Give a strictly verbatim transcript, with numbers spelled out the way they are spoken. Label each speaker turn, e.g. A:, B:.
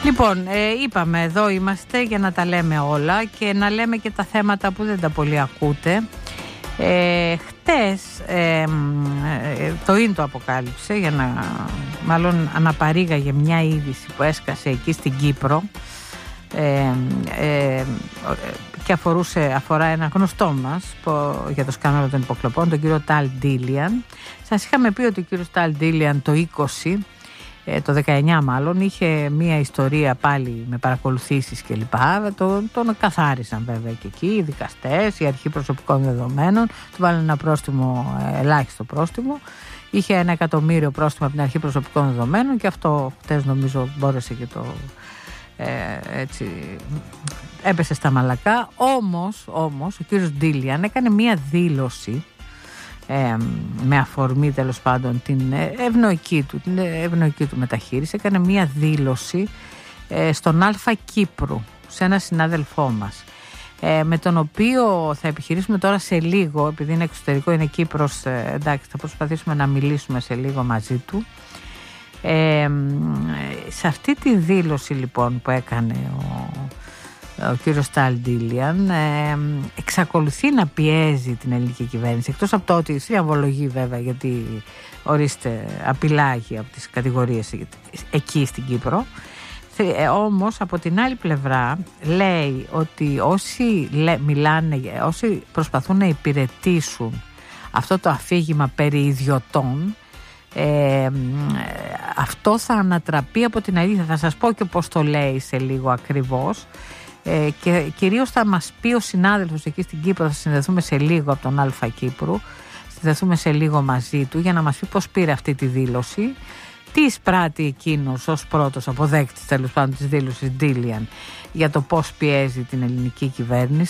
A: Λοιπόν, ε, είπαμε εδώ είμαστε για να τα λέμε όλα και να λέμε και τα θέματα που δεν τα πολύ ακούτε. Ε, χτες ε, ε, το ίν το αποκάλυψε, για να, μάλλον αναπαρήγαγε μια είδηση που έσκασε εκεί στην Κύπρο ε, ε, και αφορούσε, αφορά ένα γνωστό μας που, για το σκάνδαλο των υποκλοπών, τον κύριο Ταλ Ντίλιαν. Σας είχαμε πει ότι ο κύριος Ταλ Ντίλιαν το είκοσι, το δεκαεννιά μάλλον, είχε μία ιστορία πάλι με παρακολουθήσεις και λοιπά. Τον, τον καθάρισαν βέβαια και εκεί οι δικαστές, η αρχή προσωπικών δεδομένων, του βάλανε ένα πρόστιμο, ελάχιστο πρόστιμο. Είχε ένα εκατομμύριο πρόστιμο από την αρχή προσωπικών δεδομένων και αυτό χτες νομίζω μπόρεσε και το ε, έτσι έπεσε στα μαλακά. Όμως, όμως ο κύριος Ντίλιαν έκανε μία δήλωση Ε, με αφορμή τέλος πάντων την ευνοϊκή του, την ευνοϊκή του μεταχείριση. Έκανε μία δήλωση ε, στον Αλφα Κύπρου, σε ένα συνάδελφό μας, ε, με τον οποίο θα επιχειρήσουμε τώρα σε λίγο, επειδή είναι εξωτερικό, είναι Κύπρος, ε, εντάξει, θα προσπαθήσουμε να μιλήσουμε σε λίγο μαζί του. Ε, σε αυτή τη δήλωση λοιπόν που έκανε ο ο κύριος Ταλ Ντίλιαν ε, εξακολουθεί να πιέζει την ελληνική κυβέρνηση, εκτός από το ότι θριαμβολογεί βέβαια, γιατί ορίστε απειλάγει από τις κατηγορίες εκεί στην Κύπρο. Ε, όμως από την άλλη πλευρά λέει ότι όσοι λέ, μιλάνε, όσοι προσπαθούν να υπηρετήσουν αυτό το αφήγημα περί ιδιωτών, ε, αυτό θα ανατραπεί από την αλήθεια. Θα σας πω και πώς το λέει σε λίγο ακριβώς. Ε, και κυρίως θα μας πει ο συνάδελφος εκεί στην Κύπρο, θα συνδεθούμε σε λίγο από τον Αλφα Κύπρου, συνδεθούμε σε λίγο μαζί του για να μας πει πώς πήρε αυτή τη δήλωση, τι εισπράττει εκείνος ως πρώτος αποδέκτης τέλος πάντων της δήλωσης Ντίλιαν για το πώς πιέζει την ελληνική κυβέρνηση.